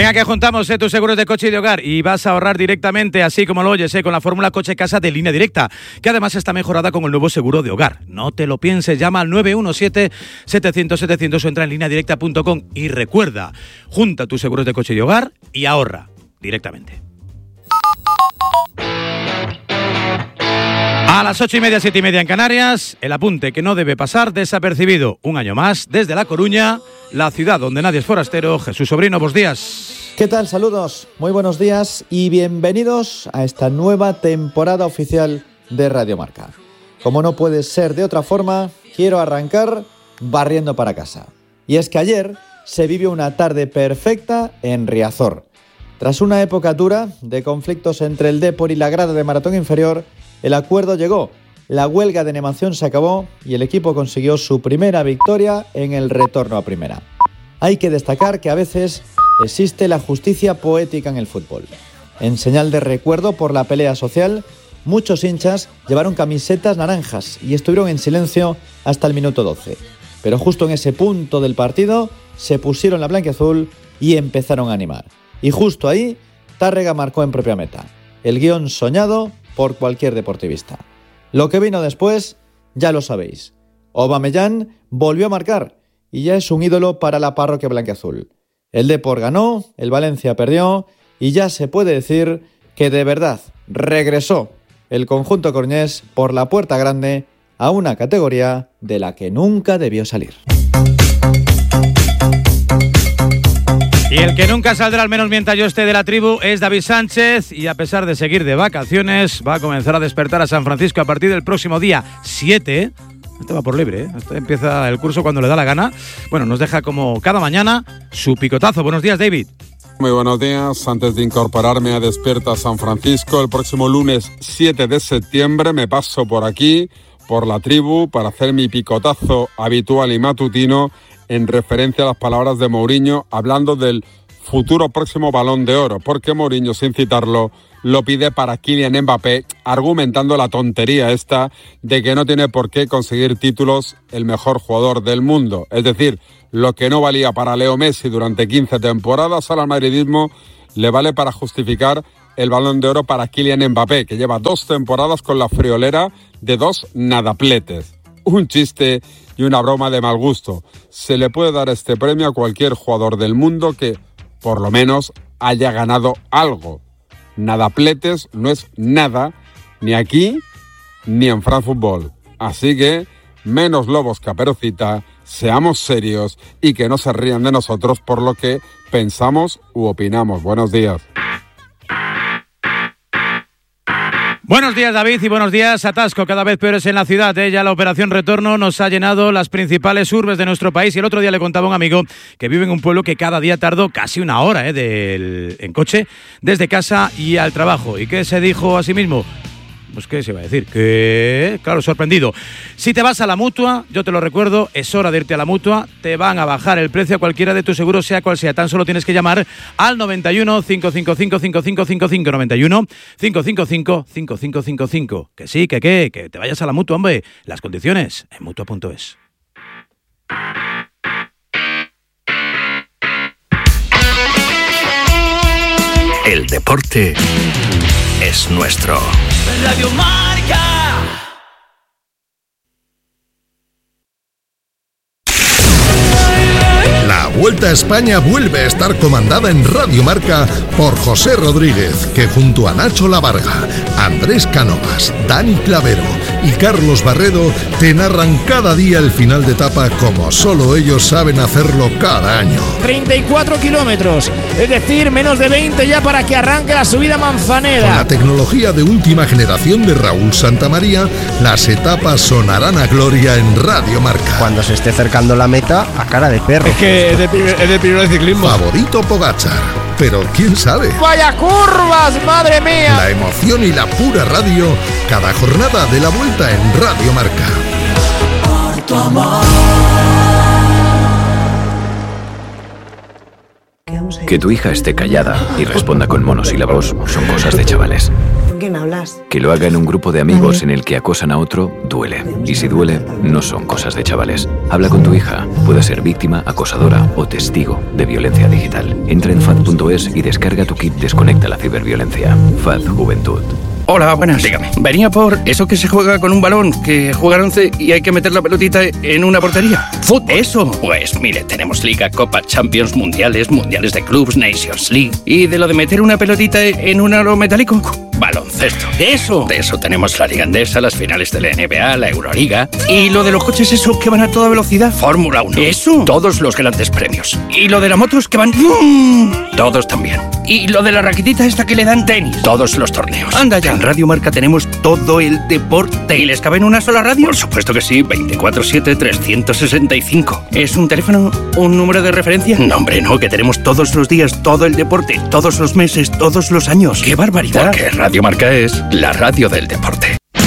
Venga, que juntamos tus seguros de coche y de hogar y vas a ahorrar directamente, así como lo oyes, con la fórmula Coche-Casa de Línea Directa, que además está mejorada con el nuevo seguro de hogar. No te lo pienses, llama al 917-700-700 o entra en lineadirecta.com y recuerda, junta tus seguros de coche y de hogar y ahorra directamente. A las 8:30, 7:30 en Canarias, el apunte que no debe pasar desapercibido. Un año más, desde La Coruña, la ciudad donde nadie es forastero. Jesús Sobrino, buenos días. ¿Qué tal? Saludos, muy buenos días y bienvenidos a esta nueva temporada oficial de Radio Marca. Como no puede ser de otra forma, quiero arrancar barriendo para casa. Y es que ayer se vivió una tarde perfecta en Riazor. Tras una época dura de conflictos entre el Depor y la grada de Maratón Inferior, el acuerdo llegó, la huelga de animación se acabó y el equipo consiguió su primera victoria en el retorno a primera. Hay que destacar que a veces existe la justicia poética en el fútbol. En señal de recuerdo por la pelea social, muchos hinchas llevaron camisetas naranjas y estuvieron en silencio hasta el minuto 12. Pero justo en ese punto del partido se pusieron la blanquiazul y empezaron a animar. Y justo ahí, Tárrega marcó en propia meta. El guión soñado por cualquier deportivista. Lo que vino después, ya lo sabéis. Aubameyang volvió a marcar y ya es un ídolo para la parroquia blanquiazul. El Depor ganó, el Valencia perdió y ya se puede decir que de verdad regresó el conjunto coruñés por la puerta grande a una categoría de la que nunca debió salir. Y el que nunca saldrá, al menos mientras yo esté de la tribu, es David Sánchez, y a pesar de seguir de vacaciones, va a comenzar a despertar a San Francisco a partir del próximo día 7. Este va por libre, Este empieza el curso cuando le da la gana. Bueno, nos deja como cada mañana su picotazo. Buenos días, David. Muy buenos días. Antes de incorporarme a Despierta San Francisco, el próximo lunes 7 de septiembre me paso por aquí, por la tribu, para hacer mi picotazo habitual y matutino en referencia a las palabras de Mourinho hablando del futuro próximo Balón de Oro, porque Mourinho, sin citarlo, lo pide para Kylian Mbappé, argumentando la tontería esta de que no tiene por qué conseguir títulos el mejor jugador del mundo. Es decir, lo que no valía para Leo Messi durante 15 temporadas, al madridismo le vale para justificar el Balón de Oro para Kylian Mbappé, que lleva 2 temporadas con la friolera de 2 nadapletes. Un chiste y una broma de mal gusto. Se le puede dar este premio a cualquier jugador del mundo que, por lo menos, haya ganado algo. Nadapletes no es nada, ni aquí, ni en France Football. Así que, menos lobos caperucita, seamos serios y que no se rían de nosotros por lo que pensamos u opinamos. Buenos días. Buenos días, David, y buenos días. Atasco cada vez peores en la ciudad. Ya la operación Retorno nos ha llenado las principales urbes de nuestro país. Y el otro día le contaba a un amigo que vive en un pueblo que cada día tardó casi una hora en coche, desde casa y al trabajo. ¿Y qué se dijo a sí mismo? Pues qué se iba a decir, que claro, sorprendido. Si te vas a la Mutua, yo te lo recuerdo, es hora de irte a la Mutua, te van a bajar el precio a cualquiera de tus seguros, sea cual sea, tan solo tienes que llamar al 91 555 5555, 91 555 5555. Que sí, que te vayas a la Mutua, hombre, las condiciones en Mutua.es. El deporte es nuestro. Radio Marca. La Vuelta a España vuelve a estar comandada en Radio Marca por José Rodríguez, que junto a Nacho Lavarga, Andrés Cánovas, Dani Clavero y Carlos Barredo te narran cada día el final de etapa como solo ellos saben hacerlo cada año. 34 kilómetros, es decir, menos de 20 ya para que arranque la subida Manzanera. Con la tecnología de última generación de Raúl Santamaría, las etapas sonarán a gloria en Radio Marca. Cuando se esté acercando la meta, a cara de perro. Es que es de primero de ciclismo. Favorito Pogačar, pero quién sabe. ¡Vaya curvas, madre mía! La emoción y la pura radio, cada jornada de la Vuelta en Radio Marca. Por tu amor. Que tu hija esté callada y responda con monosílabos son cosas de chavales. quién hablas? Que lo haga en un grupo de amigos en el que acosan a otro, duele. Y si duele, no son cosas de chavales. Habla con tu hija. Puede ser víctima, acosadora o testigo de violencia digital. Entra en FAD.es y descarga tu kit Desconecta la ciberviolencia. FAD Juventud. Hola, buenas. Dígame. Venía por eso que se juega con un balón, que juegan 11 y hay que meter la pelotita en una portería. ¡Fútbol! Eso. Pues mire, tenemos Liga, Copa, Champions, Mundiales de clubs, Nations League. Y de lo de meter una pelotita en un aro metálico, baloncesto. ¡Eso! De eso tenemos la Liga Endesa, las finales de la NBA, la Euroliga. Y lo de los coches, eso, que van a toda velocidad, Fórmula 1. ¡Eso! Todos los grandes premios. Y lo de las motos, que van... Todos también. Y lo de la raquetita esta que le dan tenis. Todos los torneos. Anda ya. En Radio Marca tenemos todo el deporte. ¿Y les cabe en una sola radio? Por supuesto que sí, 24/7, 365. ¿Es un teléfono, un número de referencia? No, hombre, no, que tenemos todos los días todo el deporte, todos los meses, todos los años. ¡Qué barbaridad! Porque Radio Marca es la radio del deporte.